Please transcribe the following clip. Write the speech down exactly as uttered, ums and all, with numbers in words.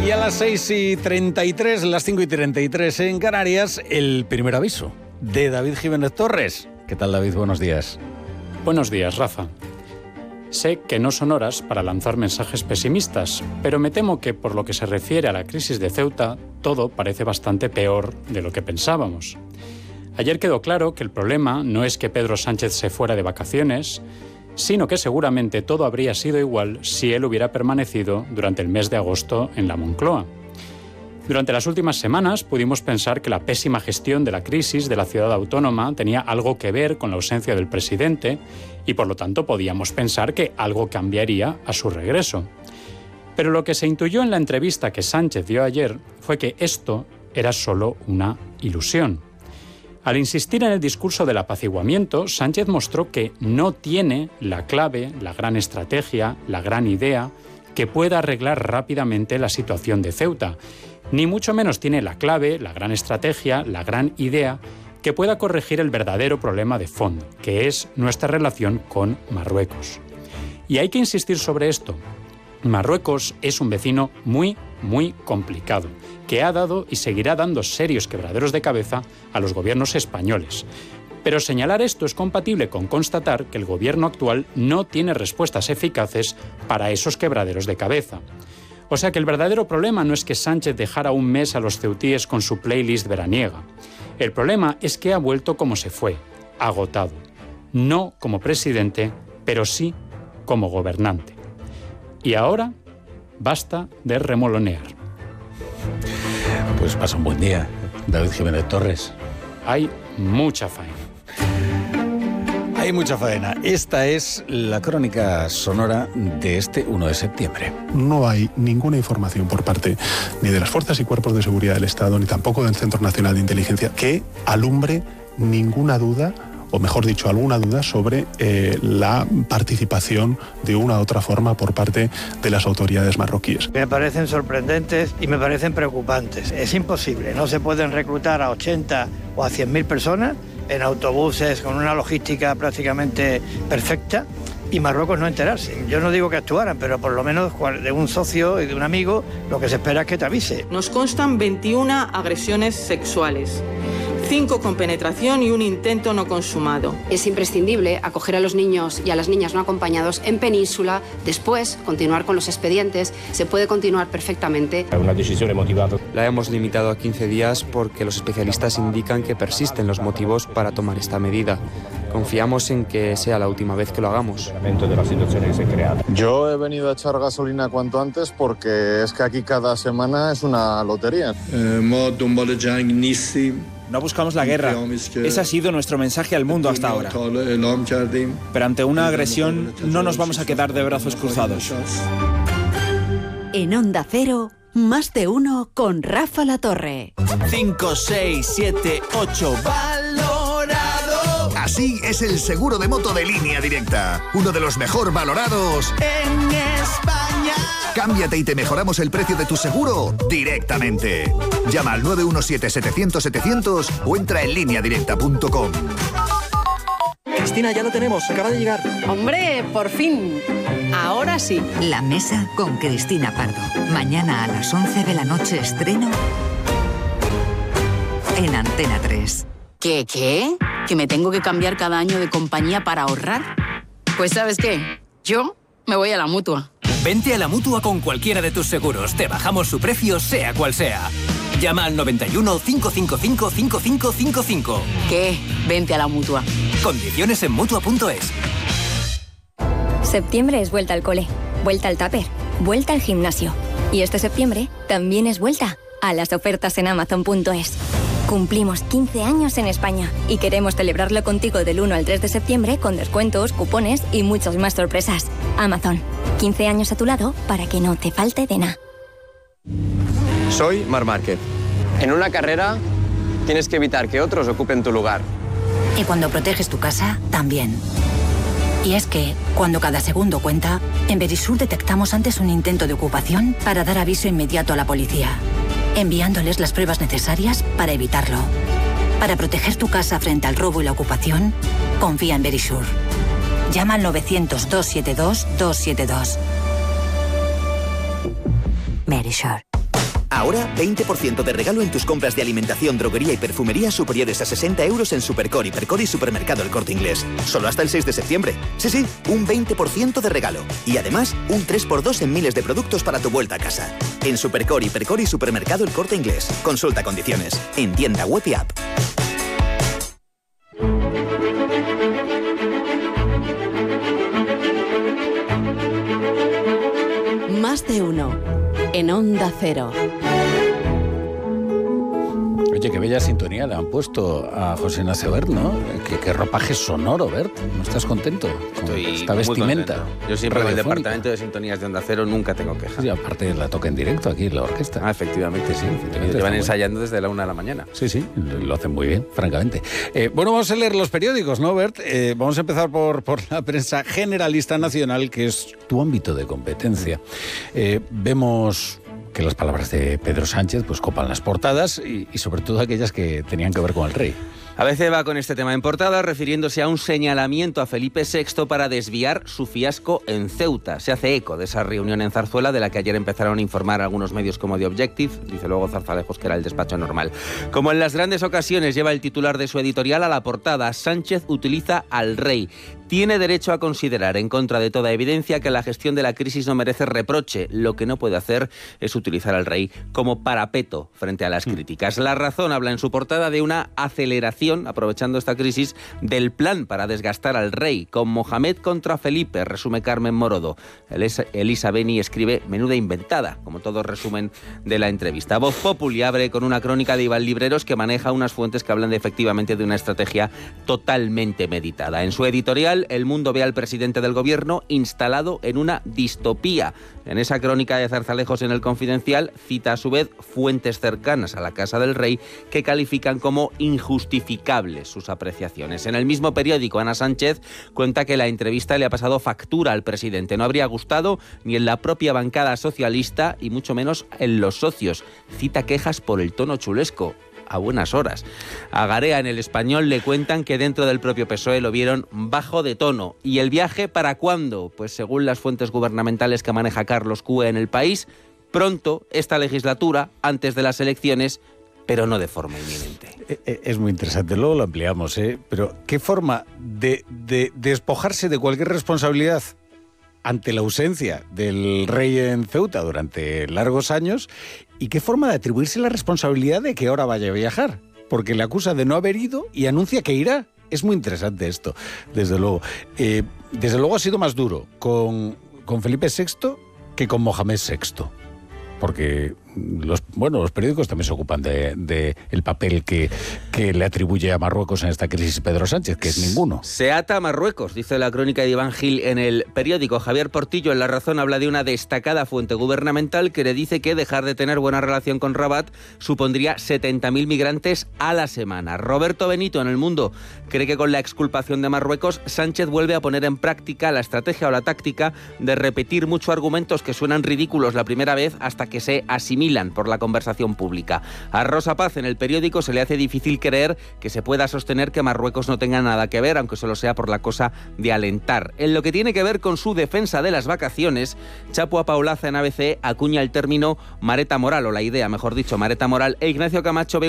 Y a las seis y treinta y tres, las cinco y treinta y tres en Canarias, el primer aviso de David Jiménez Torres. ¿Qué tal, David? Buenos días. Buenos días, Rafa. Sé que no son horas para lanzar mensajes pesimistas, pero me temo que por lo que se refiere a la crisis de Ceuta, todo parece bastante peor de lo que pensábamos. Ayer quedó claro que el problema no es que Pedro Sánchez se fuera de vacaciones, sino que seguramente todo habría sido igual si él hubiera permanecido durante el mes de agosto en la Moncloa. Durante las últimas semanas pudimos pensar que la pésima gestión de la crisis de la ciudad autónoma tenía algo que ver con la ausencia del presidente y por lo tanto podíamos pensar que algo cambiaría a su regreso. Pero lo que se intuyó en la entrevista que Sánchez dio ayer fue que esto era solo una ilusión. Al insistir en el discurso del apaciguamiento, Sánchez mostró que no tiene la clave, la gran estrategia, la gran idea que pueda arreglar rápidamente la situación de Ceuta. Ni mucho menos tiene la clave, la gran estrategia, la gran idea que pueda corregir el verdadero problema de fondo, que es nuestra relación con Marruecos. Y hay que insistir sobre esto. Marruecos es un vecino muy, muy complicado, que ha dado y seguirá dando serios quebraderos de cabeza a los gobiernos españoles. Pero señalar esto es compatible con constatar que el gobierno actual no tiene respuestas eficaces para esos quebraderos de cabeza. O sea que el verdadero problema no es que Sánchez dejara un mes a los ceutíes con su playlist veraniega. El problema es que ha vuelto como se fue, agotado. No como presidente, pero sí como gobernante. Y ahora basta de remolonear. Pues pasa un buen día, David Jiménez Torres. Hay mucha faena. Hay mucha faena. Esta es la crónica sonora de este uno de septiembre. No hay ninguna información por parte ni de las fuerzas y cuerpos de seguridad del Estado, ni tampoco del Centro Nacional de Inteligencia, que alumbre ninguna duda, o mejor dicho, alguna duda sobre eh, la participación de una u otra forma por parte de las autoridades marroquíes. Me parecen sorprendentes y me parecen preocupantes. Es imposible, no se pueden reclutar a ochenta o a cien mil personas en autobuses con una logística prácticamente perfecta y Marruecos no enterarse. Yo no digo que actuaran, pero por lo menos de un socio y de un amigo lo que se espera es que te avise. Nos constan veintiuna agresiones sexuales, cinco con penetración y un intento no consumado. Es imprescindible acoger a los niños y a las niñas no acompañados en Península, después continuar con los expedientes, se puede continuar perfectamente. Una decisión motivada. La hemos limitado a quince días porque los especialistas indican que persisten los motivos para tomar esta medida. Confiamos en que sea la última vez que lo hagamos. Yo he venido a echar gasolina cuanto antes porque es que aquí cada semana es una lotería. No buscamos la guerra. Ese ha sido nuestro mensaje al mundo hasta ahora. Pero ante una agresión no nos vamos a quedar de brazos cruzados. En Onda Cero, más de uno con Rafa Latorre. cinco, seis, siete, ocho, valorado. Así es el seguro de moto de Línea Directa. Uno de los mejor valorados en España. Cámbiate y te mejoramos el precio de tu seguro directamente. Llama al nueve uno siete, setecientos, setecientos o entra en línea directa punto com. Cristina, ya lo tenemos, acaba de llegar. ¡Hombre, por fin! Ahora sí. La mesa con Cristina Pardo. Mañana a las once de la noche estreno en Antena tres. ¿Qué, qué? ¿Que me tengo que cambiar cada año de compañía para ahorrar? Pues ¿sabes qué? Yo me voy a la Mutua. Vente a la Mutua con cualquiera de tus seguros. Te bajamos su precio, sea cual sea. Llama al noventa y uno, cinco cinco cinco, cinco cinco cinco cinco. ¿Qué? Vente a la Mutua. Condiciones en Mutua punto es. Septiembre es vuelta al cole, vuelta al tupper, vuelta al gimnasio. Y este septiembre también es vuelta a las ofertas en Amazon punto es. Cumplimos quince años en España y queremos celebrarlo contigo del uno al tres de septiembre con descuentos, cupones y muchas más sorpresas. Amazon, quince años a tu lado para que no te falte de nada. Soy Marc Márquez. En una carrera tienes que evitar que otros ocupen tu lugar. Y cuando proteges tu casa, también. Y es que, cuando cada segundo cuenta, en Verisur detectamos antes un intento de ocupación para dar aviso inmediato a la policía, enviándoles las pruebas necesarias para evitarlo. Para proteger tu casa frente al robo y la ocupación, confía en Verisur. Llama al novecientos, doscientos setenta y dos, doscientos setenta y dos. Verisur. Ahora, veinte por ciento de regalo en tus compras de alimentación, droguería y perfumería superiores a sesenta euros en Supercore, Hipercore y Supermercado El Corte Inglés. Solo hasta el seis de septiembre. Sí, sí, un veinte por ciento de regalo. Y además, un tres por dos en miles de productos para tu vuelta a casa. En Supercore, Hipercore y Supermercado El Corte Inglés. Consulta condiciones. En tienda web y app. Más de uno. En Onda Cero. Oye, qué bella sintonía le han puesto a José Ignacio Bert, ¿no? Qué, qué ropaje sonoro, Bert. ¿No estás contento con Estoy esta vestimenta? Contento. Yo siempre en el departamento de sintonías de Onda Cero nunca tengo quejas. Sí, aparte la toca en directo aquí en la orquesta. Ah, efectivamente, sí. Efectivamente, llevan ensayando desde la una de la mañana. Sí, sí, lo hacen muy bien, francamente. Eh, bueno, vamos a leer los periódicos, ¿no, Bert? Eh, vamos a empezar por, por la prensa generalista nacional, que es tu ámbito de competencia. Eh, vemos que las palabras de Pedro Sánchez pues copan las portadas y, y sobre todo aquellas que tenían que ver con el rey. A veces va con este tema en portada, refiriéndose a un señalamiento a Felipe sexto para desviar su fiasco en Ceuta. Se hace eco de esa reunión en Zarzuela, de la que ayer empezaron a informar algunos medios como The Objective. Dice luego Zarzalejos que era el despacho normal. Como en las grandes ocasiones, lleva el titular de su editorial a la portada: Sánchez utiliza al rey. Tiene derecho a considerar, en contra de toda evidencia, que la gestión de la crisis no merece reproche. Lo que no puede hacer es utilizar al rey como parapeto frente a las críticas. La Razón habla en su portada de una aceleración, aprovechando esta crisis, del plan para desgastar al rey. Con Mohamed contra Felipe, resume Carmen Morodo. Elisa Beni escribe menuda inventada, como todo resumen de la entrevista. Voz Populi abre con una crónica de Iván Libreros, que maneja unas fuentes que hablan de, efectivamente de una estrategia totalmente meditada. En su editorial, El Mundo ve al presidente del gobierno instalado en una distopía. En esa crónica de Zarzalejos en El Confidencial, cita a su vez fuentes cercanas a la Casa del Rey que califican como injustificables sus apreciaciones. En el mismo periódico, Ana Sánchez cuenta que la entrevista le ha pasado factura al presidente. No habría gustado ni en la propia bancada socialista y mucho menos en los socios. Cita quejas por el tono chulesco. A buenas horas. A Garea en El Español le cuentan que dentro del propio P S O E lo vieron bajo de tono. ¿Y el viaje para cuándo? Pues según las fuentes gubernamentales que maneja Carlos Cue en El País, pronto, esta legislatura, antes de las elecciones, pero no de forma inminente. Es muy interesante, luego lo ampliamos, ¿eh? Pero ¿qué forma de, de despojarse de cualquier responsabilidad ante la ausencia del rey en Ceuta durante largos años, y qué forma de atribuirse la responsabilidad de que ahora vaya a viajar? Porque le acusa de no haber ido y anuncia que irá. Es muy interesante esto, desde luego. Eh, desde luego ha sido más duro con, con Felipe sexto que con Mohamed sexto. Porque los, bueno, los periódicos también se ocupan de, de el papel que, que le atribuye a Marruecos en esta crisis Pedro Sánchez, que es ninguno. Se ata a Marruecos, dice la crónica de Iván Gil en el periódico. Javier Portillo en La Razón habla de una destacada fuente gubernamental que le dice que dejar de tener buena relación con Rabat supondría setenta mil migrantes a la semana. Roberto Benito en El Mundo cree que con la exculpación de Marruecos, Sánchez vuelve a poner en práctica la estrategia o la táctica de repetir muchos argumentos que suenan ridículos la primera vez hasta que se asimilan por la conversación pública. A Rosa Paz en el periódico se le hace difícil creer que se pueda sostener que Marruecos no tenga nada que ver, aunque solo sea por la cosa de alentar. En lo que tiene que ver con su defensa de las vacaciones, Chapo Apaolaza en A B C acuña el término mareta moral, o la idea, mejor dicho, mareta moral, e Ignacio Camacho ve